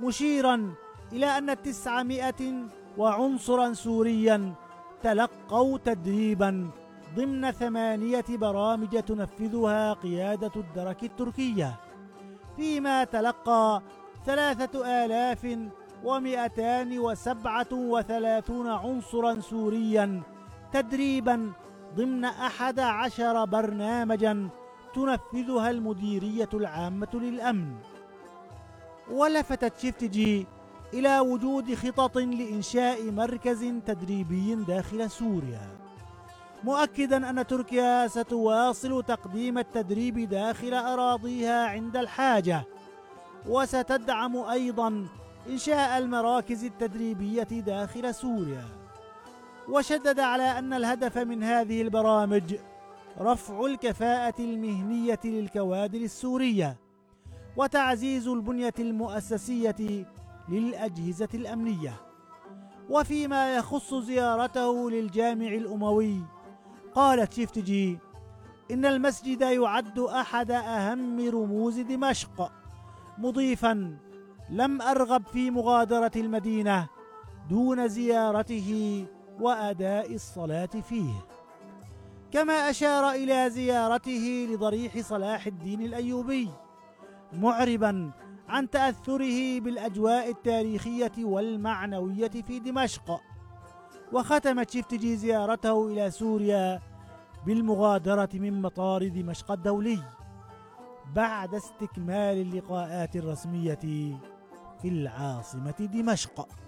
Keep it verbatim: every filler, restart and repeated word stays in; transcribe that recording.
مشيرا إلى أن تسعمائة وعنصرا سوريا تلقوا تدريبا ضمن ثمانية برامج تنفذها قيادة الدرك التركية، فيما تلقى ثلاثة آلاف ومئتان وسبعة وثلاثون عنصرا سوريا تدريبا ضمن أحد عشر برنامجا تنفذها المديرية العامة للأمن. ولفتت شفتجي إلى وجود خطط لإنشاء مركز تدريبي داخل سوريا، مؤكدا أن تركيا ستواصل تقديم التدريب داخل أراضيها عند الحاجة، وستدعم أيضا إنشاء المراكز التدريبية داخل سوريا. وشدد على أن الهدف من هذه البرامج رفع الكفاءة المهنية للكوادر السورية وتعزيز البنية المؤسسية للأجهزة الأمنية. وفيما يخص زيارته للجامع الأموي، قالت شفتجي إن المسجد يعد أحد أهم رموز دمشق، مضيفا: لم أرغب في مغادرة المدينة دون زيارته وأداء الصلاة فيه. كما أشار إلى زيارته لضريح صلاح الدين الأيوبي، معربا عن تأثره بالأجواء التاريخية والمعنوية في دمشق. وختمت شفتجي زيارته إلى سوريا بالمغادرة من مطار دمشق الدولي بعد استكمال اللقاءات الرسمية في العاصمة دمشق.